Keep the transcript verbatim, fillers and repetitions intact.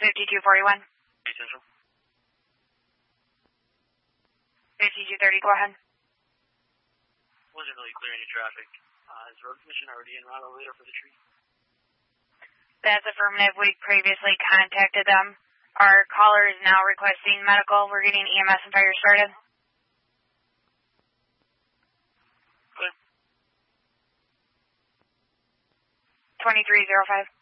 fifty-two forty-one. Central. fifty-two thirty, go ahead. Wasn't really clear any traffic. Uh, is road commission already en route over there for the tree? That's affirmative. We previously contacted them. Our caller is now requesting medical. We're getting E M S and fire started. Clear. twenty-three oh five.